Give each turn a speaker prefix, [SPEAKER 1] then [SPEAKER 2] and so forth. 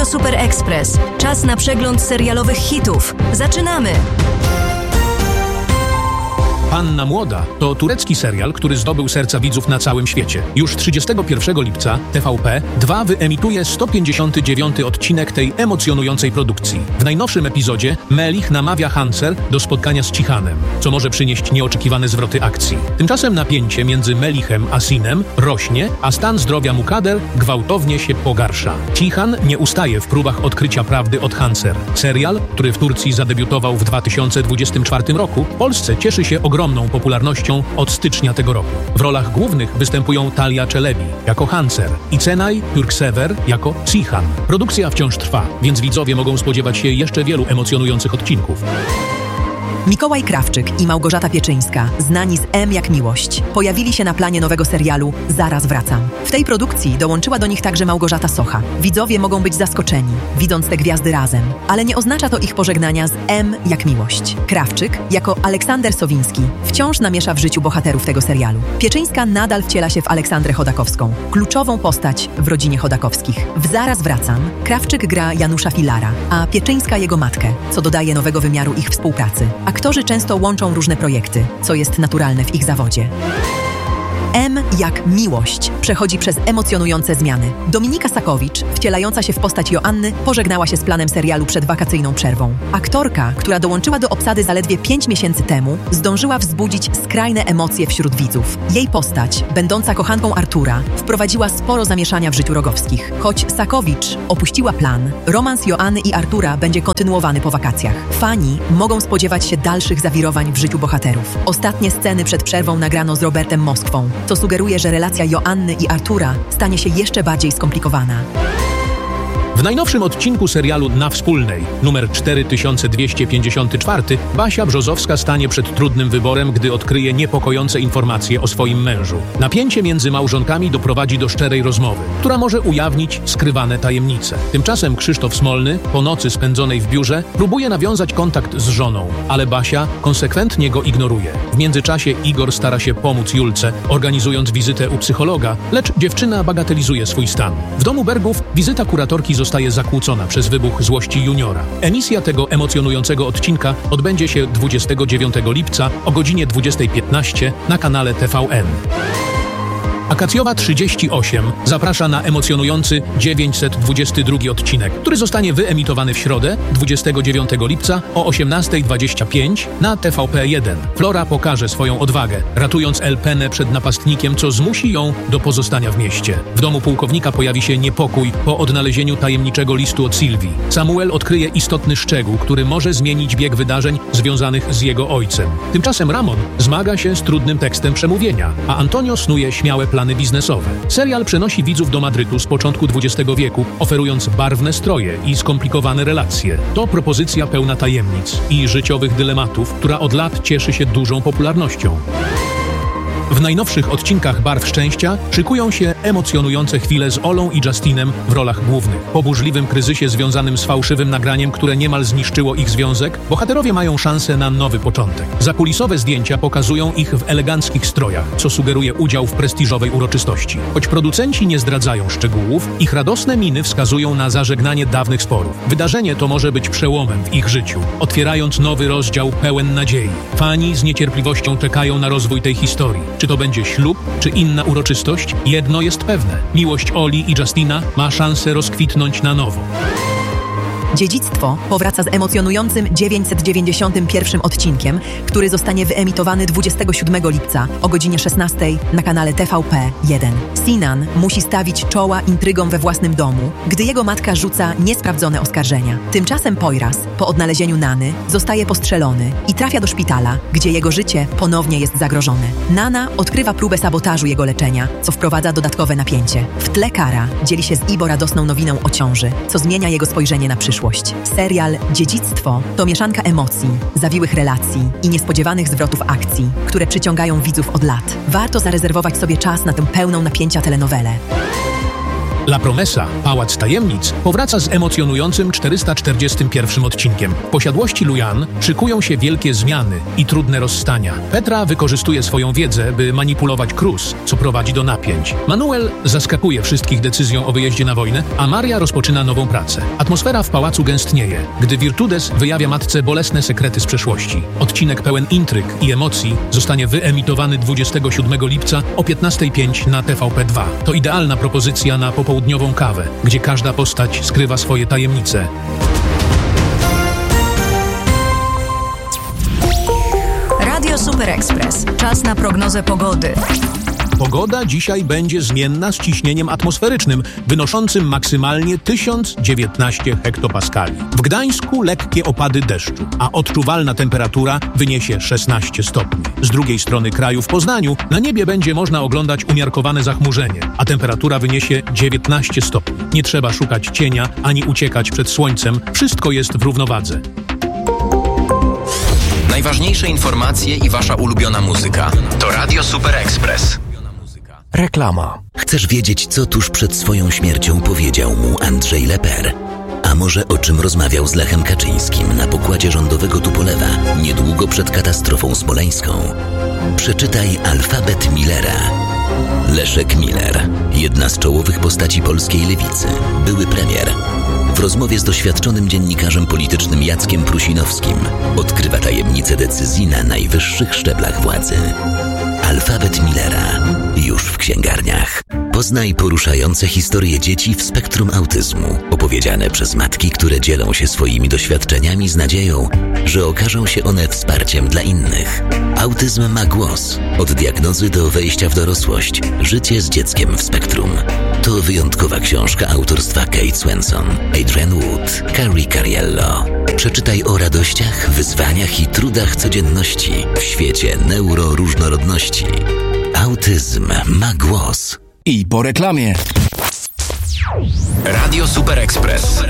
[SPEAKER 1] Radio Super Express. Czas na przegląd serialowych hitów. Zaczynamy!
[SPEAKER 2] Panna Młoda to turecki serial, który zdobył serca widzów na całym świecie. Już 31 lipca TVP 2 wyemituje 159 odcinek tej emocjonującej produkcji. W najnowszym epizodzie Melih namawia Hanser do spotkania z Cihanem, co może przynieść nieoczekiwane zwroty akcji. Tymczasem napięcie między Melihem a Sinem rośnie, a stan zdrowia Mukader gwałtownie się pogarsza. Cihan nie ustaje w próbach odkrycia prawdy od Hanser. Serial, który w Turcji zadebiutował w 2024 roku, w Polsce cieszy się ogromną popularnością od stycznia tego roku. W rolach głównych występują Talia Çelebi jako Hanser i Cenay Türksever jako Cihan. Produkcja wciąż trwa, więc widzowie mogą spodziewać się jeszcze wielu emocjonujących odcinków.
[SPEAKER 3] Mikołaj Krawczyk i Małgorzata Pieczyńska, znani z M jak Miłość, pojawili się na planie nowego serialu Zaraz wracam. W tej produkcji dołączyła do nich także Małgorzata Socha. Widzowie mogą być zaskoczeni, widząc te gwiazdy razem, ale nie oznacza to ich pożegnania z M jak Miłość. Krawczyk, jako Aleksander Sowiński, wciąż namiesza w życiu bohaterów tego serialu. Pieczyńska nadal wciela się w Aleksandrę Chodakowską, kluczową postać w rodzinie Chodakowskich. W Zaraz wracam Krawczyk gra Janusza Filara, a Pieczyńska jego matkę, co dodaje nowego wymiaru ich współpracy. Aktorzy często łączą różne projekty, co jest naturalne w ich zawodzie. M jak Miłość przechodzi przez emocjonujące zmiany. Dominika Sakowicz, wcielająca się w postać Joanny, pożegnała się z planem serialu przed wakacyjną przerwą. Aktorka, która dołączyła do obsady zaledwie 5 miesięcy temu, zdążyła wzbudzić skrajne emocje wśród widzów. Jej postać, będąca kochanką Artura, wprowadziła sporo zamieszania w życiu Rogowskich. Choć Sakowicz opuściła plan, romans Joanny i Artura będzie kontynuowany po wakacjach. Fani mogą spodziewać się dalszych zawirowań w życiu bohaterów. Ostatnie sceny przed przerwą nagrano z Robertem Moskwą, co sugeruje, że relacja Joanny i Artura stanie się jeszcze bardziej skomplikowana.
[SPEAKER 2] W najnowszym odcinku serialu Na Wspólnej, numer 4254, Basia Brzozowska stanie przed trudnym wyborem, gdy odkryje niepokojące informacje o swoim mężu. Napięcie między małżonkami doprowadzi do szczerej rozmowy, która może ujawnić skrywane tajemnice. Tymczasem Krzysztof Smolny, po nocy spędzonej w biurze, próbuje nawiązać kontakt z żoną, ale Basia konsekwentnie go ignoruje. W międzyczasie Igor stara się pomóc Julce, organizując wizytę u psychologa, lecz dziewczyna bagatelizuje swój stan. W domu Bergów wizyta kuratorki zostaje zakłócona przez wybuch złości juniora. Emisja tego emocjonującego odcinka odbędzie się 29 lipca o godzinie 20:15 na kanale TVN. Akacjowa 38 zaprasza na emocjonujący 922 odcinek, który zostanie wyemitowany w środę 29 lipca o 18:25 na TVP1. Flora pokaże swoją odwagę, ratując Elpenę przed napastnikiem, co zmusi ją do pozostania w mieście. W domu pułkownika pojawi się niepokój po odnalezieniu tajemniczego listu od Sylwii. Samuel odkryje istotny szczegół, który może zmienić bieg wydarzeń związanych z jego ojcem. Tymczasem Ramon zmaga się z trudnym tekstem przemówienia, a Antonio snuje śmiałe plany biznesowe. Serial przenosi widzów do Madrytu z początku XX wieku, oferując barwne stroje i skomplikowane relacje. To propozycja pełna tajemnic i życiowych dylematów, która od lat cieszy się dużą popularnością. W najnowszych odcinkach Barw Szczęścia szykują się emocjonujące chwile z Olą i Justinem w rolach głównych. Po burzliwym kryzysie związanym z fałszywym nagraniem, które niemal zniszczyło ich związek, bohaterowie mają szansę na nowy początek. Zakulisowe zdjęcia pokazują ich w eleganckich strojach, co sugeruje udział w prestiżowej uroczystości. Choć producenci nie zdradzają szczegółów, ich radosne miny wskazują na zażegnanie dawnych sporów. Wydarzenie to może być przełomem w ich życiu, otwierając nowy rozdział pełen nadziei. Fani z niecierpliwością czekają na rozwój tej historii. Czy to będzie ślub, czy inna uroczystość? Jedno jest pewne. Miłość Oli i Justina ma szansę rozkwitnąć na nowo.
[SPEAKER 3] Dziedzictwo powraca z emocjonującym 991 odcinkiem, który zostanie wyemitowany 27 lipca o godzinie 16 na kanale TVP1. Sinan musi stawić czoła intrygom we własnym domu, gdy jego matka rzuca niesprawdzone oskarżenia. Tymczasem Poyraz, po odnalezieniu Nany, zostaje postrzelony i trafia do szpitala, gdzie jego życie ponownie jest zagrożone. Nana odkrywa próbę sabotażu jego leczenia, co wprowadza dodatkowe napięcie. W tle Kara dzieli się z Ibo radosną nowiną o ciąży, co zmienia jego spojrzenie na przyszłość. Serial Dziedzictwo to mieszanka emocji, zawiłych relacji i niespodziewanych zwrotów akcji, które przyciągają widzów od lat. Warto zarezerwować sobie czas na tę pełną napięcia telenowelę.
[SPEAKER 2] La Promesa, Pałac Tajemnic, powraca z emocjonującym 441 odcinkiem. W posiadłości Lujan szykują się wielkie zmiany i trudne rozstania. Petra wykorzystuje swoją wiedzę, by manipulować Cruz, co prowadzi do napięć. Manuel zaskakuje wszystkich decyzją o wyjeździe na wojnę, a Maria rozpoczyna nową pracę. Atmosfera w pałacu gęstnieje, gdy Virtudes wyjawia matce bolesne sekrety z przeszłości. Odcinek pełen intryg i emocji zostanie wyemitowany 27 lipca o 15:05 na TVP2. To idealna propozycja na popołudniową kawę, gdzie każda postać skrywa swoje tajemnice.
[SPEAKER 1] Radio Super Express. Czas na prognozę pogody.
[SPEAKER 2] Pogoda dzisiaj będzie zmienna z ciśnieniem atmosferycznym, wynoszącym maksymalnie 1019 hektopaskali. W Gdańsku lekkie opady deszczu, a odczuwalna temperatura wyniesie 16 stopni. Z drugiej strony kraju w Poznaniu na niebie będzie można oglądać umiarkowane zachmurzenie, a temperatura wyniesie 19 stopni. Nie trzeba szukać cienia ani uciekać przed słońcem, wszystko jest w równowadze.
[SPEAKER 4] Najważniejsze informacje i wasza ulubiona muzyka to Radio Super Express.
[SPEAKER 5] Reklama.
[SPEAKER 6] Chcesz wiedzieć, co tuż przed swoją śmiercią powiedział mu Andrzej Leper? A może o czym rozmawiał z Lechem Kaczyńskim na pokładzie rządowego Tupolewa niedługo przed katastrofą smoleńską? Przeczytaj Alfabet Millera. Leszek Miller, jedna z czołowych postaci polskiej lewicy, były premier. W rozmowie z doświadczonym dziennikarzem politycznym Jackiem Prusinowskim odkrywa tajemnice decyzji na najwyższych szczeblach władzy. Alfabet Millera. Już w księgarniach. Poznaj poruszające historie dzieci w spektrum autyzmu, opowiedziane przez matki, które dzielą się swoimi doświadczeniami z nadzieją, że okażą się one wsparciem dla innych. Autyzm ma głos. Od diagnozy do wejścia w dorosłość. Życie z dzieckiem w spektrum. To wyjątkowa książka autorstwa Kate Swenson, Adrienne Wood, Carrie Cariello. Przeczytaj o radościach, wyzwaniach i trudach codzienności w świecie neuroróżnorodności. Autyzm ma głos.
[SPEAKER 5] I po reklamie.
[SPEAKER 4] Radio Super Express.